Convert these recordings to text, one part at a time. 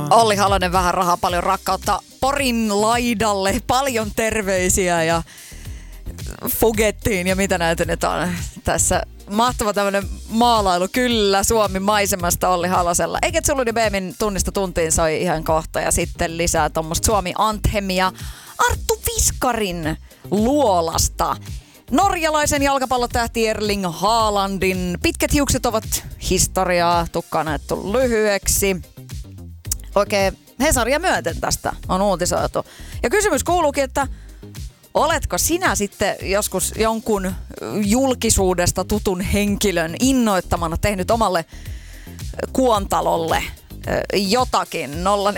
Olli Halonen, vähän rahaa, paljon rakkautta Porin laidalle, paljon terveisiä ja Fugettiin ja mitä näitä nyt on tässä. Mahtava tämmönen maalailu, kyllä, Suomi maisemasta Olli Halosella. Eikä Zuludi Beemin tunnista tuntiin soi ihan kohta ja sitten lisää tommoista Suomi Anthemia Arttu Viskarin luolasta. Norjalaisen jalkapallotähti Erling Haalandin pitkät hiukset ovat historiaa, tukka on ajettu lyhyeksi. Oikein Hesaria myöten tästä on uutisoitu. Ja kysymys kuuluukin, että oletko sinä sitten joskus jonkun julkisuudesta tutun henkilön innoittamana tehnyt omalle kuontalolle jotakin?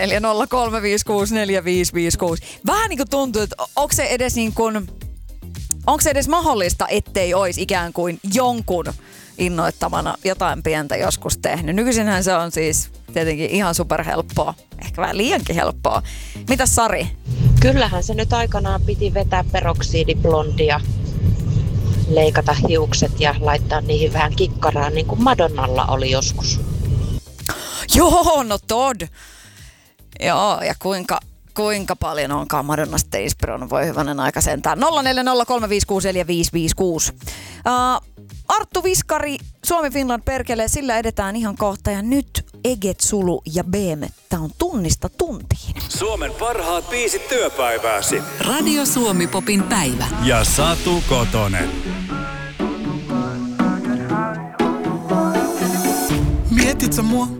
0403564556. Vähän niin kuin tuntuu, että onko se edes mahdollista, ettei olisi ikään kuin jonkun innoittamana jotain pientä joskus tehnyt. Nykyisinhän se on siis tietenkin ihan superhelppoa. Ehkä vähän liiankin helppoa. Mitäs Sari? Kyllähän se nyt aikanaan piti vetää peroksidiblondia, leikata hiukset ja laittaa niihin vähän kikkaraa, niin kuin Madonnalla oli joskus. Joo, no Todd. Joo, ja kuinka paljon onkaan Madonnasta inspiroinut, voi hyvänen aika sentään. 0403564556. Arttu Viskari, Suomi Finland perkele, sillä edetään ihan kohta. Ja nyt Eget Sulu ja Beem, tää on tunnista tuntiin. Suomen parhaat biisit työpäivääsi. Radio Suomi Popin päivä. Ja Satu Kotonen. Mietit sä mua?